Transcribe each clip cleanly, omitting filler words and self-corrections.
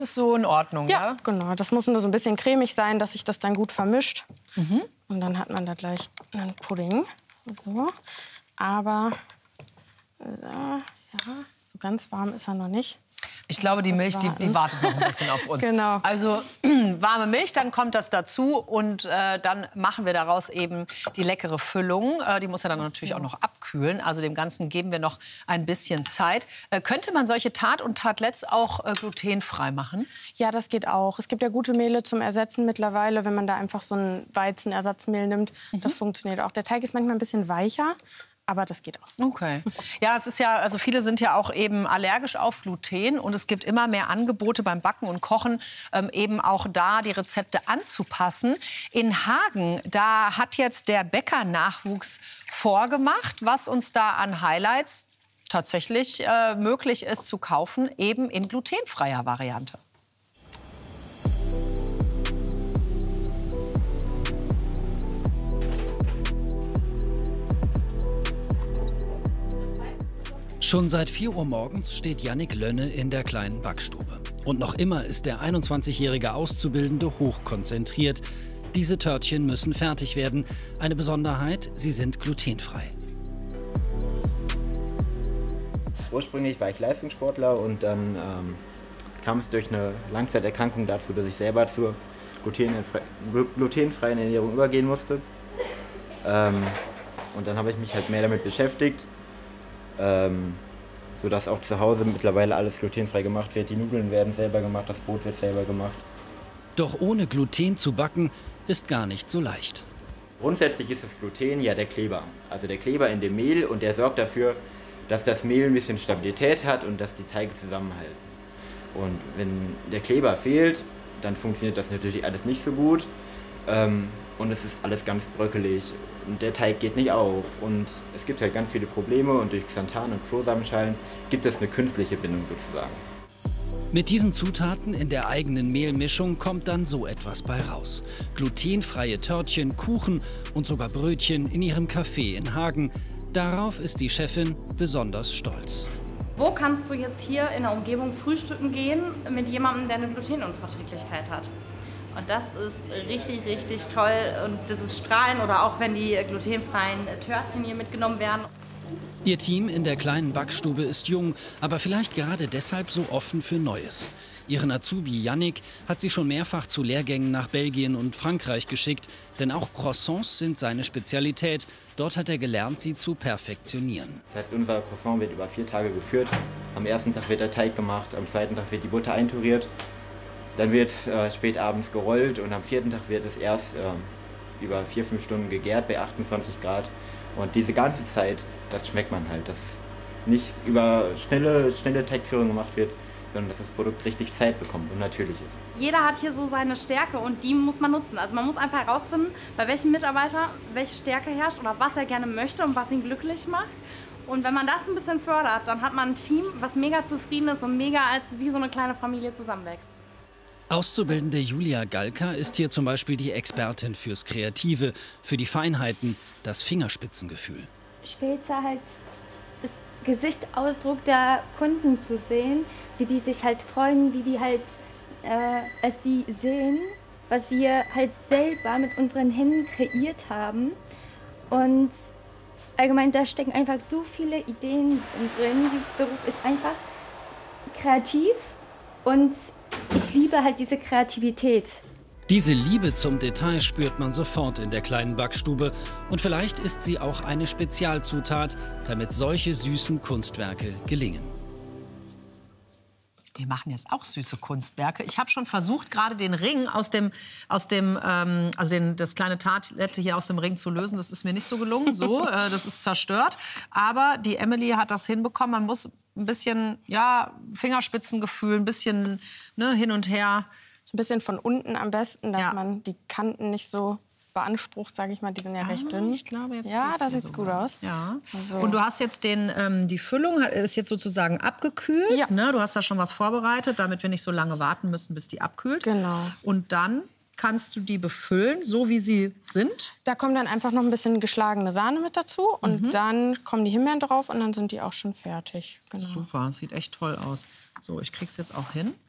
Das ist so in Ordnung, ja? Genau. Das muss nur so ein bisschen cremig sein, dass sich das dann gut vermischt. Und dann hat man da gleich einen Pudding. So. Aber so ganz warm ist er noch nicht. Ich glaube, die Milch, die wartet noch ein bisschen auf uns. Genau. Also warme Milch, dann kommt das dazu und dann machen wir daraus eben die leckere Füllung. Die muss ja dann natürlich auch noch abkühlen. Also dem Ganzen geben wir noch ein bisschen Zeit. Könnte man solche Tart und Tartlets auch glutenfrei machen? Ja, das geht auch. Es gibt ja gute Mehle zum Ersetzen mittlerweile, wenn man da einfach so ein Weizenersatzmehl nimmt. Das funktioniert auch. Der Teig ist manchmal ein bisschen weicher. Aber das geht auch. Okay. Ja, es ist ja, also viele sind ja auch eben allergisch auf Gluten und es gibt immer mehr Angebote beim Backen und Kochen, eben auch da die Rezepte anzupassen. In Hagen, da hat jetzt der Bäckernachwuchs vorgemacht, was uns da an Highlights tatsächlich möglich ist zu kaufen, eben in glutenfreier Variante. Schon seit 4 Uhr morgens steht Jannik Lönne in der kleinen Backstube. Und noch immer ist der 21-jährige Auszubildende hochkonzentriert. Diese Törtchen müssen fertig werden. Eine Besonderheit, sie sind glutenfrei. Ursprünglich war ich Leistungssportler und dann kam es durch eine Langzeiterkrankung dazu, dass ich selber zur glutenfreien Ernährung übergehen musste. Und dann habe ich mich halt mehr damit beschäftigt. Sodass auch zu Hause mittlerweile alles glutenfrei gemacht wird. Die Nudeln werden selber gemacht, das Brot wird selber gemacht. Doch ohne Gluten zu backen ist gar nicht so leicht. Grundsätzlich ist das Gluten ja der Kleber. Also der Kleber in dem Mehl und der sorgt dafür, dass das Mehl ein bisschen Stabilität hat und dass die Teige zusammenhalten. Und wenn der Kleber fehlt, dann funktioniert das natürlich alles nicht so gut. Und es ist alles ganz bröckelig und der Teig geht nicht auf und es gibt halt ganz viele Probleme und durch Xanthan und Flohsamenschalen gibt es eine künstliche Bindung sozusagen. Mit diesen Zutaten in der eigenen Mehlmischung kommt dann so etwas bei raus. Glutenfreie Törtchen, Kuchen und sogar Brötchen in ihrem Café in Hagen. Darauf ist die Chefin besonders stolz. Wo kannst du jetzt hier in der Umgebung frühstücken gehen mit jemandem, der eine Glutenunverträglichkeit hat? Und das ist richtig, richtig toll. Und dieses Strahlen oder auch wenn die glutenfreien Törtchen hier mitgenommen werden. Ihr Team in der kleinen Backstube ist jung, aber vielleicht gerade deshalb so offen für Neues. Ihren Azubi Jannik hat sie schon mehrfach zu Lehrgängen nach Belgien und Frankreich geschickt. Denn auch Croissants sind seine Spezialität. Dort hat er gelernt, sie zu perfektionieren. Das heißt, unser Croissant wird über 4 Tage geführt. Am ersten Tag wird der Teig gemacht, am zweiten Tag wird die Butter einturiert. Dann wird spät abends gerollt und am 4. Tag wird es erst über 4-5 Stunden gegärt bei 28 Grad. Und diese ganze Zeit, das schmeckt man halt, dass nicht über schnelle Teigführung gemacht wird, sondern dass das Produkt richtig Zeit bekommt und natürlich ist. Jeder hat hier so seine Stärke und die muss man nutzen. Also man muss einfach herausfinden, bei welchem Mitarbeiter welche Stärke herrscht oder was er gerne möchte und was ihn glücklich macht. Und wenn man das ein bisschen fördert, dann hat man ein Team, was mega zufrieden ist und mega als wie so eine kleine Familie zusammenwächst. Auszubildende Julia Galka ist hier zum Beispiel die Expertin fürs Kreative, für die Feinheiten, das Fingerspitzengefühl. Später halt das Gesichtsausdruck der Kunden zu sehen, wie die sich halt freuen, wie die halt es die sehen, was wir halt selber mit unseren Händen kreiert haben. Und allgemein, da stecken einfach so viele Ideen drin. Dieses Beruf ist einfach kreativ und ich liebe halt diese Kreativität. Diese Liebe zum Detail spürt man sofort in der kleinen Backstube. Und vielleicht ist sie auch eine Spezialzutat, damit solche süßen Kunstwerke gelingen. Wir machen jetzt auch süße Kunstwerke. Ich habe schon versucht, gerade den Ring das kleine Tartlette hier aus dem Ring zu lösen. Das ist mir nicht so gelungen. Das ist zerstört. Aber die Emily hat das hinbekommen. Man muss ein bisschen, ja, Fingerspitzengefühl, ein bisschen hin und her. So ein bisschen von unten am besten, dass man die Kanten nicht so beansprucht, sage ich mal. Die sind ja recht dünn. Ich glaube, jetzt da sieht's gut aus. Ja. Also. Und du hast jetzt die Füllung ist jetzt sozusagen abgekühlt. Ja. Ne? Du hast da schon was vorbereitet, damit wir nicht so lange warten müssen, bis die abkühlt. Genau. Und dann kannst du die befüllen, so wie sie sind. Da kommt dann einfach noch ein bisschen geschlagene Sahne mit dazu. Und dann kommen die Himbeeren drauf und dann sind die auch schon fertig. Genau. Super, sieht echt toll aus. So, ich krieg's jetzt auch hin.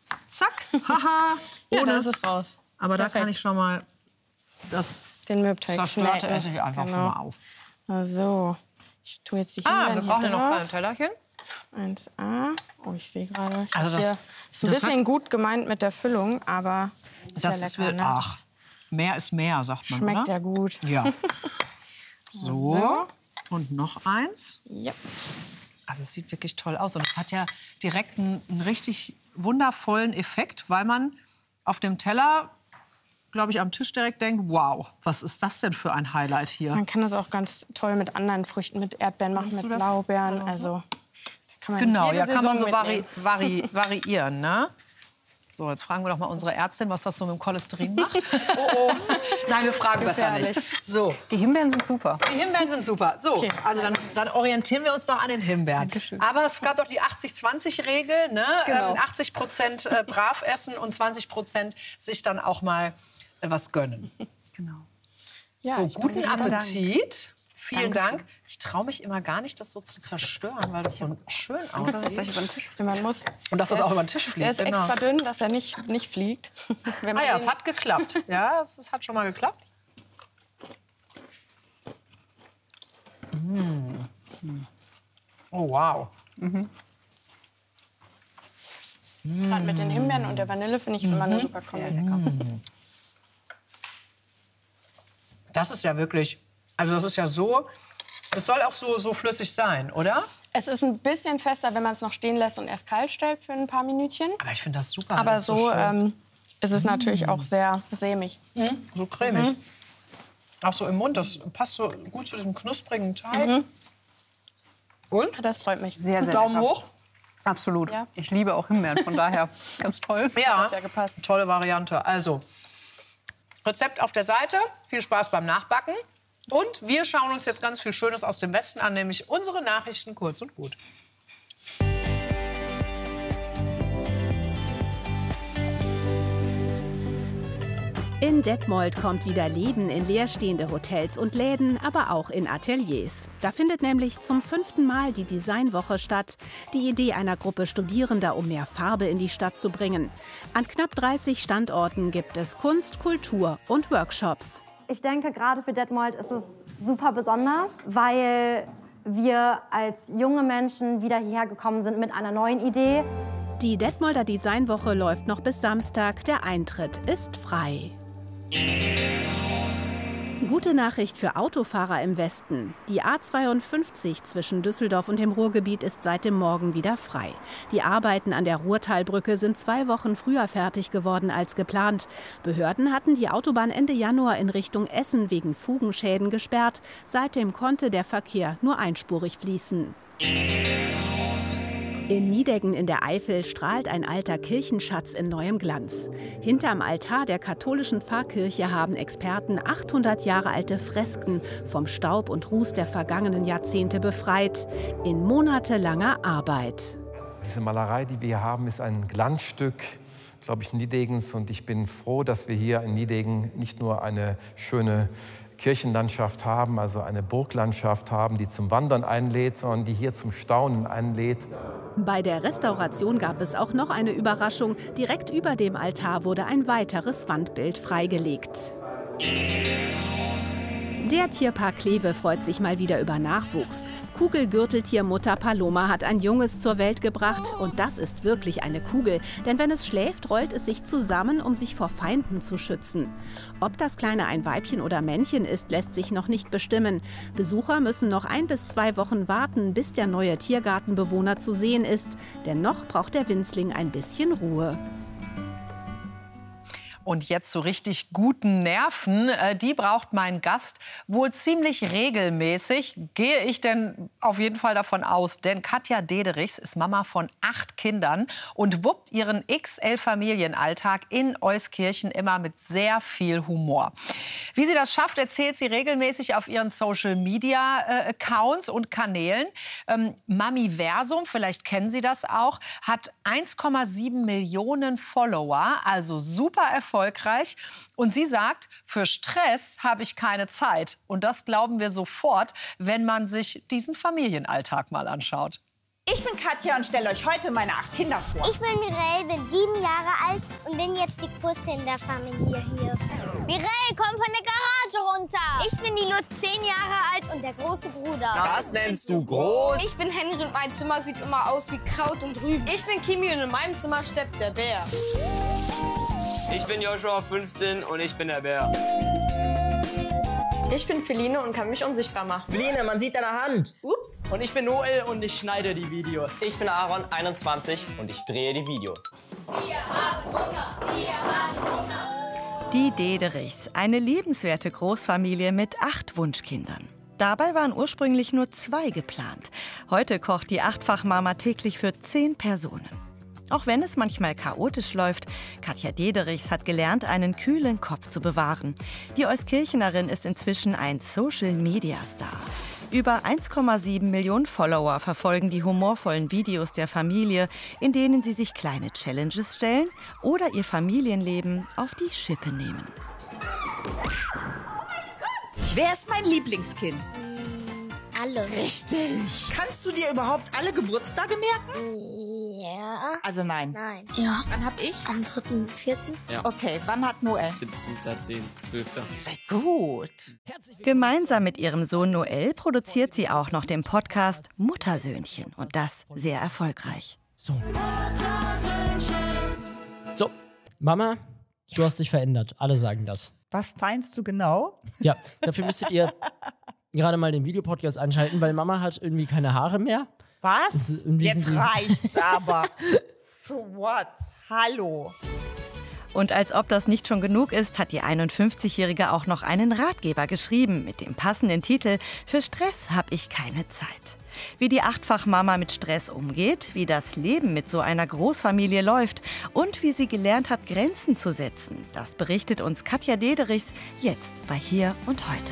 Zack, haha, Ja, ohne. da ist es raus. Aber da Perfekt. kann ich schon mal das Den Mürbteig Zerstörte schmecken. esse ich einfach schon mal auf. So, ich tue jetzt die Ah, Himbeeren wir hier brauchen ja noch drauf. kleine Tellerchen. 1A. Oh, ich sehe gerade. Also das- Ist ein das bisschen hat- gut gemeint mit der Füllung, aber ist Das ja ist lecker, will, ne? ach, mehr ist mehr, sagt man, Schmeckt oder? ja gut. Ja. So, und noch eins. Ja. Also es sieht wirklich toll aus und es hat ja direkt einen richtig wundervollen Effekt, weil man auf dem Teller, glaube ich, am Tisch direkt denkt, wow, was ist das denn für ein Highlight hier? Man kann das auch ganz toll mit anderen Früchten, mit Erdbeeren machen, Nimmst mit du das? Blaubeeren. Also, da kann man Genau, jede ja, kann man so Saison mitnehmen. variieren, ne? So, jetzt fragen wir doch mal unsere Ärztin, was das so mit dem Cholesterin macht. Nein, wir fragen besser nicht. Gefährlich. So, Die Himbeeren sind super. die Himbeeren sind super. So, Okay. also dann orientieren wir uns doch an den Himbeeren. Aber es gab doch die 80-20-Regel, ne? Genau. 80% brav essen und 20% sich dann auch mal was gönnen. Genau. Ja, So, ich guten danke dir. Appetit. Vielen Dank. Ich traue mich immer gar nicht, das so zu zerstören, weil das so schön Das ist aussieht. gleich über den Tisch. Man muss, Und dass das auch über den Tisch der fliegt. ist extra dünn, dass er nicht fliegt. Wenn Ah man ja, ihn- es hat geklappt. Ja, es hat schon mal geklappt. Oh, wow. Gerade mit den Himbeeren und der Vanille finde ich immer eine super Kombi. Das ist ja wirklich, also das ist ja so, das soll auch so flüssig sein, oder? Es ist ein bisschen fester, wenn man es noch stehen lässt und erst kalt stellt für ein paar Minütchen. Aber ich finde das super. Aber das ist so schön. ist es natürlich auch sehr sämig. So cremig. Auch so im Mund, das passt so gut zu diesem knusprigen Teig. Und? Das freut mich. Sehr, sehr Daumen lecker. hoch. Absolut. Ja. Ich liebe auch Himbeeren, von daher ganz toll. Ja, das ja gepasst. tolle Variante. Also, Rezept auf der Seite. Viel Spaß beim Nachbacken. Und wir schauen uns jetzt ganz viel Schönes aus dem Westen an, nämlich unsere Nachrichten kurz und gut. In Detmold kommt wieder Leben in leerstehende Hotels und Läden, aber auch in Ateliers. Da findet nämlich zum 5. Mal die Designwoche statt. Die Idee einer Gruppe Studierender, um mehr Farbe in die Stadt zu bringen. An knapp 30 Standorten gibt es Kunst, Kultur und Workshops. Ich denke, gerade für Detmold ist es super besonders, weil wir als junge Menschen wieder hierher gekommen sind mit einer neuen Idee. Die Detmolder Designwoche läuft noch bis Samstag. Der Eintritt ist frei. Gute Nachricht für Autofahrer im Westen. Die A52 zwischen Düsseldorf und dem Ruhrgebiet ist seit dem Morgen wieder frei. Die Arbeiten an der Ruhrtalbrücke sind 2 Wochen früher fertig geworden als geplant. Behörden hatten die Autobahn Ende Januar in Richtung Essen wegen Fugenschäden gesperrt. Seitdem konnte der Verkehr nur einspurig fließen. In Nideggen in der Eifel strahlt ein alter Kirchenschatz in neuem Glanz. Hinterm Altar der katholischen Pfarrkirche haben Experten 800 Jahre alte Fresken vom Staub und Ruß der vergangenen Jahrzehnte befreit. In monatelanger Arbeit. Diese Malerei, die wir hier haben, ist ein Glanzstück, glaube ich, Nidegens. Und ich bin froh, dass wir hier in Nideggen nicht nur eine schöne Kirchenlandschaft haben, also eine Burglandschaft haben, die zum Wandern einlädt, sondern die hier zum Staunen einlädt. Bei der Restauration gab es auch noch eine Überraschung. Direkt über dem Altar wurde ein weiteres Wandbild freigelegt. Der Tierpark Kleve freut sich mal wieder über Nachwuchs. Kugelgürteltiermutter Paloma hat ein Junges zur Welt gebracht. Und das ist wirklich eine Kugel. Denn wenn es schläft, rollt es sich zusammen, um sich vor Feinden zu schützen. Ob das Kleine ein Weibchen oder Männchen ist, lässt sich noch nicht bestimmen. Besucher müssen noch 1 bis 2 Wochen warten, bis der neue Tiergartenbewohner zu sehen ist. Denn noch braucht der Winzling ein bisschen Ruhe. Und jetzt so richtig guten Nerven, die braucht mein Gast wohl ziemlich regelmäßig. Gehe ich denn auf jeden Fall davon aus. Denn Katja Dederichs ist Mama von 8 Kindern und wuppt ihren XL-Familienalltag in Euskirchen immer mit sehr viel Humor. Wie sie das schafft, erzählt sie regelmäßig auf ihren Social-Media-Accounts und Kanälen. Mamiversum, vielleicht kennen Sie das auch, hat 1,7 Millionen Follower, also super erfolgreich. Und sie sagt, für Stress habe ich keine Zeit. Und das glauben wir sofort, wenn man sich diesen Familienalltag mal anschaut. Ich bin Katja und stelle euch heute meine 8 Kinder vor. Ich bin Mireille, bin 7 Jahre alt und bin jetzt die Größte in der Familie hier. Mireille, komm von der Garage runter. Ich bin die Lutz, 10 Jahre alt und der große Bruder. Das nennst du groß? Ich bin Henry und mein Zimmer sieht immer aus wie Kraut und Rüben. Ich bin Kimi und in meinem Zimmer steppt der Bär. Ich bin Joshua, 15 und ich bin der Bär. Ich bin Feline und kann mich unsichtbar machen. Feline, man sieht deine Hand. Ups. Und ich bin Noel und ich schneide die Videos. Ich bin Aaron, 21 und ich drehe die Videos. Wir haben Hunger, wir haben Hunger. Die Dederichs, eine liebenswerte Großfamilie mit 8 Wunschkindern. Dabei waren ursprünglich nur 2 geplant. Heute kocht die 8-fach-Mama täglich für 10 Personen. Auch wenn es manchmal chaotisch läuft, Katja Dederichs hat gelernt, einen kühlen Kopf zu bewahren. Die Euskirchenerin ist inzwischen ein Social-Media-Star. Über 1,7 Millionen Follower verfolgen die humorvollen Videos der Familie, in denen sie sich kleine Challenges stellen oder ihr Familienleben auf die Schippe nehmen. Wer ist mein Lieblingskind? Alle. Richtig. Kannst du dir überhaupt alle Geburtstage merken? Ja. Also nein. Nein. Ja. Wann hab ich? Am 3.4. Ja. Okay, wann hat Noel? 17.10., 12. Ihr seid gut. Gemeinsam mit ihrem Sohn Noel produziert sie auch noch den Podcast Muttersöhnchen. Und das sehr erfolgreich. So, Mama, du hast dich verändert. Alle sagen das. Was meinst du genau? Ja, dafür müsstet ihr gerade mal den Videopodcast anschalten, weil Mama hat irgendwie keine Haare mehr. Was? Jetzt reicht's aber. So what? Hallo. Und als ob das nicht schon genug ist, hat die 51-Jährige auch noch einen Ratgeber geschrieben mit dem passenden Titel »Für Stress hab ich keine Zeit«. Wie die 8-fach-Mama mit Stress umgeht, wie das Leben mit so einer Großfamilie läuft und wie sie gelernt hat, Grenzen zu setzen, das berichtet uns Katja Dederichs jetzt bei Hier und Heute.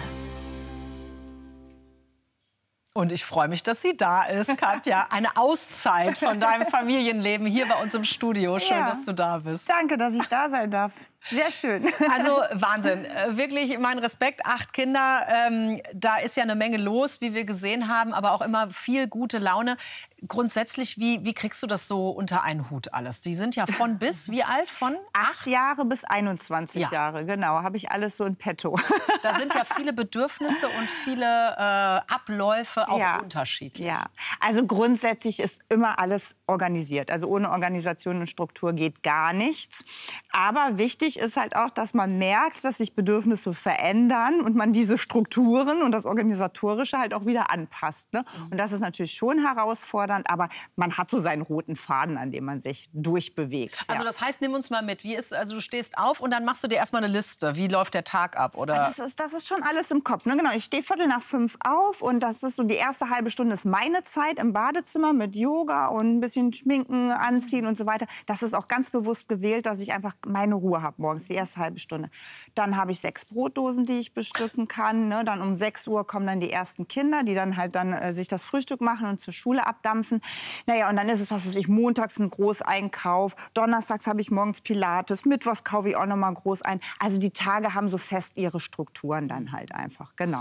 Und ich freue mich, dass sie da ist, Katja. Eine Auszeit von deinem Familienleben hier bei uns im Studio. Schön, dass du da bist. Danke, dass ich da sein darf. Sehr schön. Also Wahnsinn. Wirklich mein Respekt. 8 Kinder. Da ist ja eine Menge los, wie wir gesehen haben, aber auch immer viel gute Laune. Grundsätzlich, wie kriegst du das so unter einen Hut alles? Die sind ja von bis, wie alt? Von 8 Jahre bis 21 Jahre, genau. Habe ich alles so in petto. Da sind ja viele Bedürfnisse und viele Abläufe auch unterschiedlich. Ja, also grundsätzlich ist immer alles organisiert. Also ohne Organisation und Struktur geht gar nichts. Aber wichtig ist halt auch, dass man merkt, dass sich Bedürfnisse verändern und man diese Strukturen und das Organisatorische halt auch wieder anpasst. Ne? Und das ist natürlich schon herausfordernd, aber man hat so seinen roten Faden, an dem man sich durchbewegt. Also das heißt, nimm uns mal mit. Also du stehst auf und dann machst du dir erstmal eine Liste. Wie läuft der Tag ab? Oder? Das ist schon alles im Kopf. Ne? Genau, ich stehe 4:45 auf und das ist so die erste halbe Stunde ist meine Zeit im Badezimmer mit Yoga und ein bisschen Schminken, Anziehen und so weiter. Das ist auch ganz bewusst gewählt, dass ich einfach meine Ruhe habe morgens, die erste halbe Stunde. Dann habe ich 6 Brotdosen, die ich bestücken kann. Ne? Dann um 6 Uhr kommen dann die ersten Kinder, die dann halt sich das Frühstück machen und zur Schule abdampfen. Naja, und dann ist es, was weiß ich, montags ein Großeinkauf, donnerstags habe ich morgens Pilates, mittwochs kaufe ich auch noch mal groß ein. Also die Tage haben so fest ihre Strukturen dann halt einfach, genau.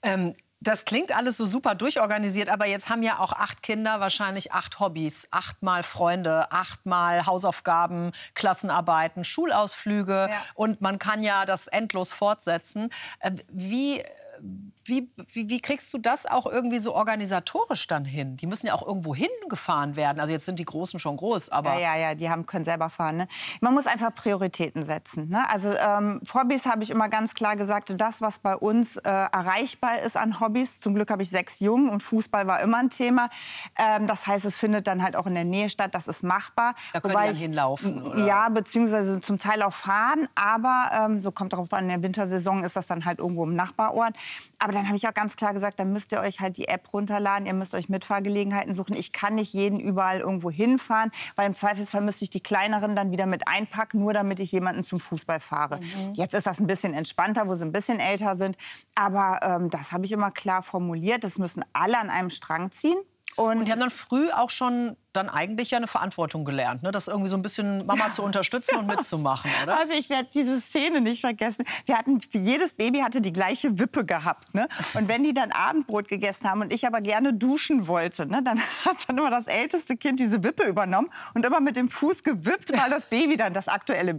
Das klingt alles so super durchorganisiert, aber jetzt haben ja auch 8 Kinder wahrscheinlich 8 Hobbys, 8-mal Freunde, 8-mal Hausaufgaben, Klassenarbeiten, Schulausflüge und man kann ja das endlos fortsetzen. Wie kriegst du das auch irgendwie so organisatorisch dann hin? Die müssen ja auch irgendwo hingefahren werden. Also jetzt sind die Großen schon groß, aber... Ja, die können selber fahren. Ne? Man muss einfach Prioritäten setzen. Ne? Also Hobbys habe ich immer ganz klar gesagt, das, was bei uns erreichbar ist an Hobbys. Zum Glück habe ich 6 Jungen und Fußball war immer ein Thema. Das heißt, es findet dann halt auch in der Nähe statt. Das ist machbar. Da können die dann hinlaufen, oder? Ja, beziehungsweise zum Teil auch fahren. Aber so kommt darauf an, in der Wintersaison ist das dann halt irgendwo im Nachbarort. Aber dann habe ich auch ganz klar gesagt, dann müsst ihr euch halt die App runterladen, ihr müsst euch Mitfahrgelegenheiten suchen. Ich kann nicht jeden überall irgendwo hinfahren, weil im Zweifelsfall müsste ich die Kleineren dann wieder mit einpacken, nur damit ich jemanden zum Fußball fahre. Jetzt ist das ein bisschen entspannter, wo sie ein bisschen älter sind. Aber das habe ich immer klar formuliert, das müssen alle an einem Strang ziehen. Und die haben dann früh auch schon dann eigentlich ja eine Verantwortung gelernt, ne? Das irgendwie so ein bisschen Mama zu unterstützen und mitzumachen, oder? Also ich werde diese Szene nicht vergessen. Jedes Baby hatte die gleiche Wippe gehabt. Ne? Und wenn die dann Abendbrot gegessen haben und ich aber gerne duschen wollte, ne, dann hat dann immer das älteste Kind diese Wippe übernommen und immer mit dem Fuß gewippt, weil das Baby dann, das aktuelle